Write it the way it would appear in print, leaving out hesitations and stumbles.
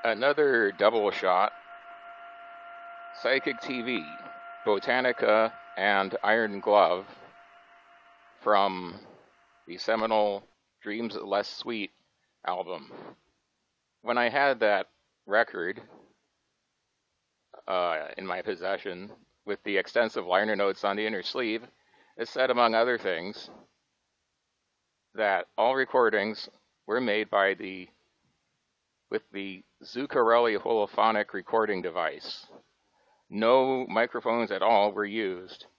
Another double shot, Psychic TV, Botanica, and Iron Glove from the seminal Dreams Less Sweet album. When I had that record in my possession with the extensive liner notes on the inner sleeve, it said, among other things, that all recordings were made with the Zuccarelli holophonic recording device. No microphones at all were used.